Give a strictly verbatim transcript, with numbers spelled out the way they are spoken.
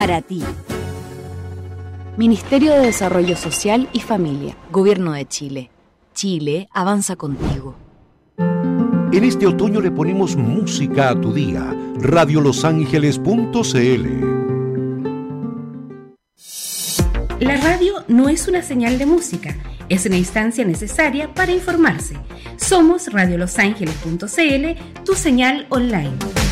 para ti. Ministerio de Desarrollo Social y Familia, Gobierno de Chile. Chile avanza contigo. En este otoño le ponemos música a tu día. radio los ángeles punto c l. La radio no es una señal de música, es una instancia necesaria para informarse. Somos radio los ángeles punto c l, tu señal online.